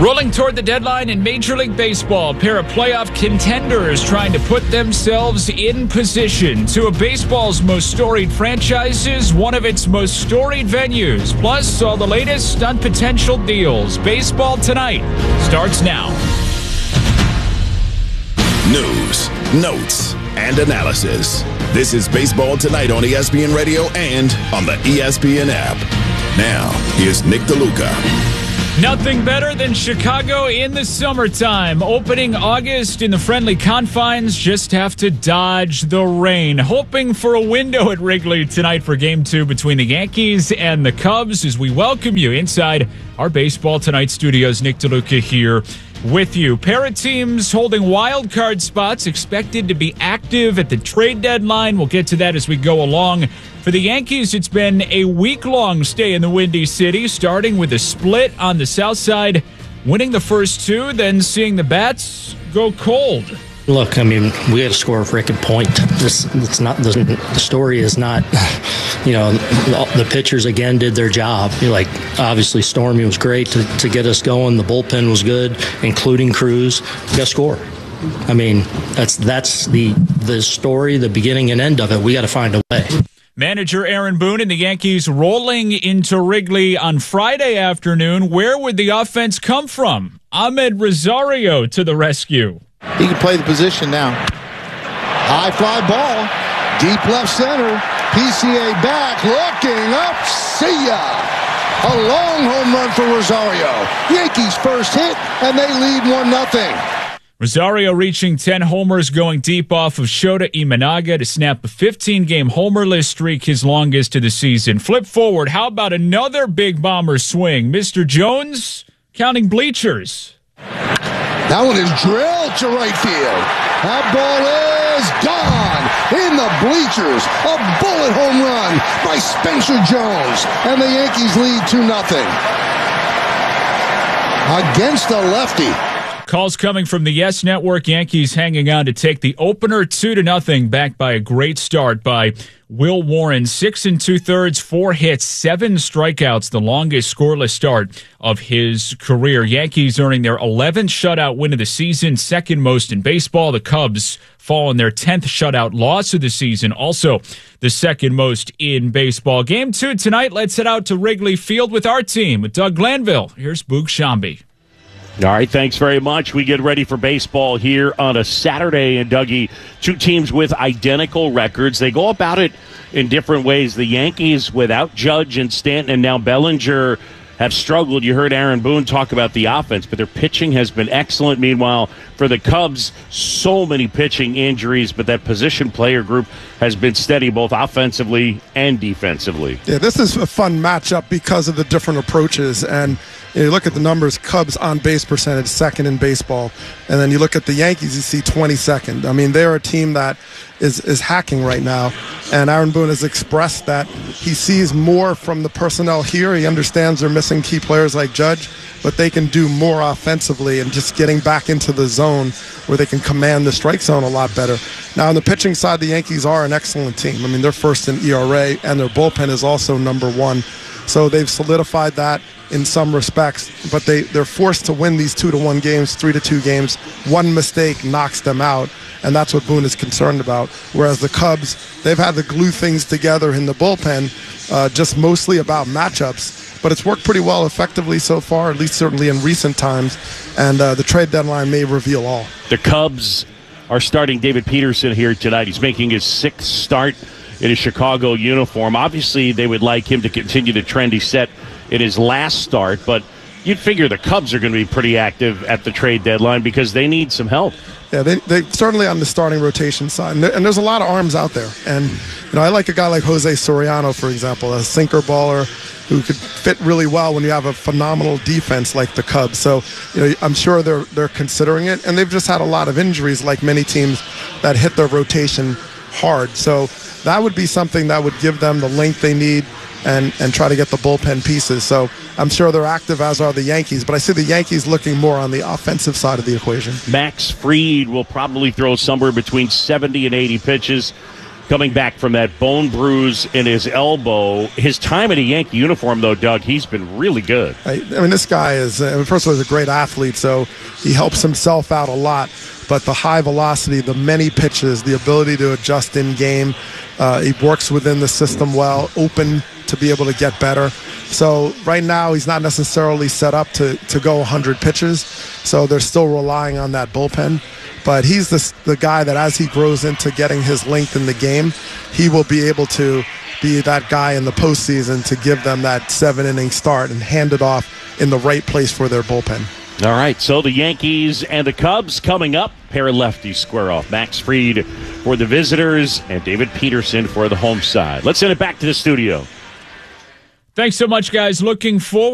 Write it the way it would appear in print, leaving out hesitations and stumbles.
Rolling toward the deadline in Major League Baseball, a pair of playoff contenders trying to put themselves in position. Two of baseball's most storied franchises, one of its most storied venues, plus all the latest on potential deals. Baseball Tonight starts now. News, notes, and analysis. This is Baseball Tonight on ESPN Radio and on the ESPN app. Now, here's Nick DeLuca. Nothing better than Chicago in the summertime. Opening August in the friendly confines, just have to dodge the rain. Hoping for a window at Wrigley tonight for Game 2 between the Yankees and the Cubs as we welcome you inside our Baseball Tonight studios. Nick DeLuca here with you. Pair of teams holding wild card spots expected to be active at the trade deadline. We'll get to that as we go along. For the Yankees, it's been a week-long stay in the Windy City, starting with a split on the south side, winning the first two, then seeing the bats go cold. Look, I mean, we got to score a freaking point. It's not the story is not, the pitchers again did their job. Obviously, Stormy was great to get us going. The bullpen was good, including Cruz. We got to score. I mean, that's the story, the beginning and end of it. We got to find a way. Manager Aaron Boone and the Yankees rolling into Wrigley on Friday afternoon. Where would the offense come from? Ahmed Rosario to the rescue. He can play the position now. High fly ball. Deep left center. PCA back. Looking up. See ya. A long home run for Rosario. Yankees first hit, and they lead 1-0. Rosario reaching 10 homers, going deep off of Shota Imanaga to snap a 15-game homerless streak, his longest of the season. Flip forward, how about another big bomber swing? Mr. Jones counting bleachers. That one is drilled to right field. That ball is gone in the bleachers. A bullet home run by Spencer Jones. And the Yankees lead 2-0. Against a lefty. Calls coming from the Yes Network. Yankees hanging on to take the opener 2-0, backed by a great start by Will Warren. 6 2/3, 4 hits, 7 strikeouts, the longest scoreless start of his career. Yankees earning their 11th shutout win of the season, second most in baseball. The Cubs fall in their 10th shutout loss of the season, also the second most in baseball. Game 2 tonight. Let's head out to Wrigley Field with our team, with Doug Glanville. Here's Boog Shambi. All right, thanks very much. We get ready for baseball here on a Saturday. And, Dougie, two teams with identical records. They go about it in different ways. The Yankees, without Judge and Stanton and now Bellinger, have struggled. You heard Aaron Boone talk about the offense, but their pitching has been excellent. Meanwhile, for the Cubs, so many pitching injuries, but that position player group has been steady both offensively and defensively. Yeah, this is a fun matchup because of the different approaches. And you look at the numbers, Cubs on-base percentage, second in baseball. And then you look at the Yankees, you see 22nd. I mean, they're a team that is hacking right now. And Aaron Boone has expressed that he sees more from the personnel here. He understands they're missing key players like Judge, but they can do more offensively and just getting back into the zone where they can command the strike zone a lot better. Now, on the pitching side, the Yankees are an excellent team. I mean, they're first in ERA, and their bullpen is also number 1. So they've solidified that in some respects, but they're forced to win these 2-1 games, 3-2 games. One mistake knocks them out, and that's what Boone is concerned about. Whereas the Cubs, they've had to glue things together in the bullpen, just mostly about matchups. But it's worked pretty well effectively so far, at least certainly in recent times, and the trade deadline may reveal all. The Cubs are starting David Peterson here tonight. He's making his 6th start in his Chicago uniform. Obviously, they would like him to continue the trend he set in his last start, but you'd figure the Cubs are going to be pretty active at the trade deadline because they need some help. Yeah, they certainly on the starting rotation side, and there's a lot of arms out there. And I like a guy like Jose Soriano, for example, a sinker baller who could fit really well when you have a phenomenal defense like the Cubs. So I'm sure they're considering it, and they've just had a lot of injuries, like many teams that hit their rotation hard. So that would be something that would give them the length they need and try to get the bullpen pieces. So I'm sure they're active, as are the Yankees, but I see the Yankees looking more on the offensive side of the equation. Max Fried will probably throw somewhere between 70 and 80 pitches coming back from that bone bruise in his elbow. His time in a Yankee uniform, though, Doug, he's been really good. I mean, this guy is, first of all, he's a great athlete, so he helps himself out a lot. But the high velocity, the many pitches, the ability to adjust in game, he works within the system well, open to be able to get better. So right now he's not necessarily set up to go 100 pitches, so they're still relying on that bullpen. But he's the guy that as he grows into getting his length in the game, he will be able to be that guy in the postseason to give them that 7-inning start and hand it off in the right place for their bullpen. All right, so the Yankees and the Cubs coming up. Pair of lefties square off. Max Fried for the visitors and David Peterson for the home side. Let's send it back to the studio. Thanks so much, guys. Looking forward